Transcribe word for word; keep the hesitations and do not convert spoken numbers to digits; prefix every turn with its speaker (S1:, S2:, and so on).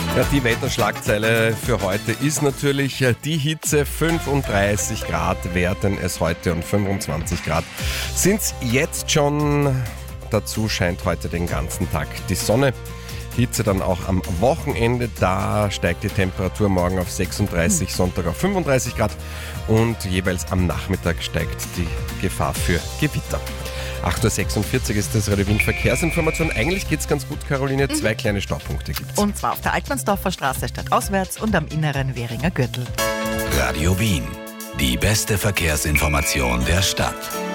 S1: Ja, die Wetterschlagzeile für heute ist natürlich die Hitze. fünfunddreißig Grad werden es heute und fünfundzwanzig Grad sind es jetzt schon. Dazu scheint heute den ganzen Tag die Sonne. Hitze dann auch am Wochenende, da steigt die Temperatur morgen auf sechsunddreißig, Sonntag auf fünfunddreißig Grad und jeweils am Nachmittag steigt die Gefahr für Gewitter. acht Uhr sechsundvierzig ist das Radio Wien Verkehrsinformation. Eigentlich geht's ganz gut, Caroline. Zwei mhm. kleine Staupunkte gibt's.
S2: Und zwar auf der Altmannsdorfer Straße stadtauswärts und am inneren Währinger Gürtel.
S3: Radio Wien, die beste Verkehrsinformation der Stadt.